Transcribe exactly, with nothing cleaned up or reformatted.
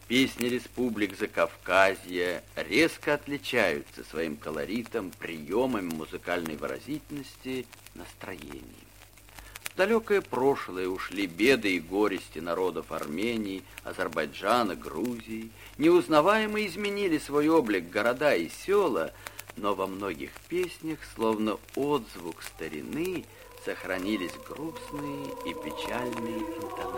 Песни республик Закавказья резко отличаются своим колоритом, приемами музыкальной выразительности, настроением. В далекое прошлое ушли беды и горести народов Армении, Азербайджана, Грузии. Неузнаваемо изменили свой облик города и села, но во многих песнях, словно отзвук старины, сохранились грустные и печальные интонации.